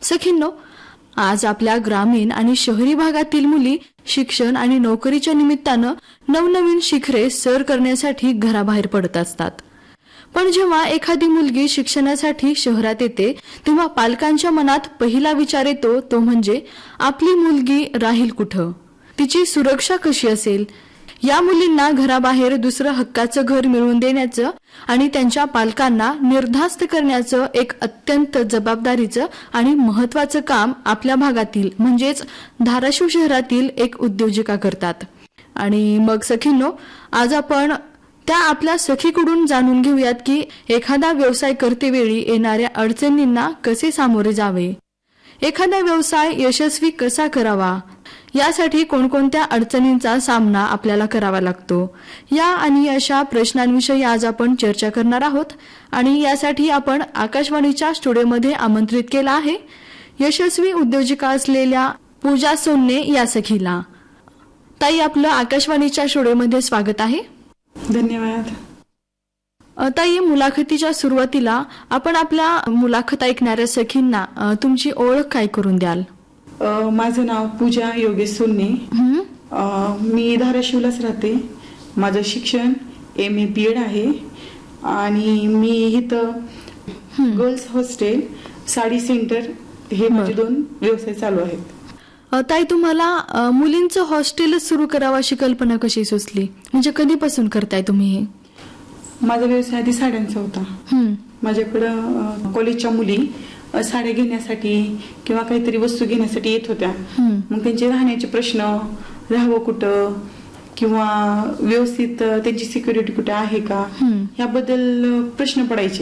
सखींनो, आज आपल्या ग्रामीण आणि शहरी भागातील मुली शिक्षण आणि नोकरीच्या निमित्तानं नवनवीन शिखरे सर करण्यासाठी घराबाहेर पडत असतात. पण जेव्हा एखादी मुलगी शिक्षणासाठी शहरात येते तेव्हा पालकांच्या मनात पहिला विचार येतो तो म्हणजे आपली मुलगी राहील कुठं, तिची सुरक्षा कशी असेल. या मुलींना घराबाहेर दुसरं हक्काचं घर मिळवून देण्याचं आणि त्यांच्या पालकांना निर्धास्त करण्याचं एक अत्यंत जबाबदारीचं आणि महत्वाचं काम आपल्या भागातील म्हणजेच धाराशिव शहरातील एक उद्योजिका करतात. आणि मग सखींनो, आज आपण त्या आपल्या सखीकडून जाणून घेऊयात की एखादा व्यवसाय करतेवेळी येणाऱ्या अडचणींना कसे सामोरे जावे, एखादा व्यवसाय यशस्वी कसा करावा, यासाठी कोणकोणत्या अडचणींचा सामना आपल्याला करावा लागतो. या आणि अशा प्रश्नांविषयी आज आपण चर्चा करणार आहोत. आणि यासाठी आपण आकाशवाणीच्या स्टुडिओमध्ये आमंत्रित केलं आहे यशस्वी उद्योजिका असलेल्या पूजा सोन्ने या सखीला. ताई, आपलं आकाशवाणीच्या स्टुडिओमध्ये स्वागत आहे. धन्यवाद. ताई, मुलाखतीच्या सुरुवातीला आपण आपल्या मुलाखत ऐकणाऱ्या सखींना तुमची ओळख काय करून द्याल? माझं नाव पूजा योगेश सोन्ने. मी धाराशिवलाच राहते. माझं शिक्षण MA BEd आहे आणि मी इथं गर्ल्स हॉस्टेल, साडी सेंटर हे माझे 2 व्यवसाय चालू आहेत. ताई, तुम्हाला मुलींचं हॉस्टेल सुरू करावं अशी कल्पना कशी सुचली, म्हणजे कधीपासून करताय तुम्ही हे? माझा व्यवसाय आधी साड्यांचा होता. माझ्याकडं कॉलेजच्या मुली साड्या घेण्यासाठी किंवा काहीतरी वस्तू घेण्यासाठी येत होत्या. मग त्यांचे राहण्याचे प्रश्न, राहावं कुठं किंवा व्यवस्थित त्यांची सिक्युरिटी कुठे आहे का, याबद्दल प्रश्न पडायचे.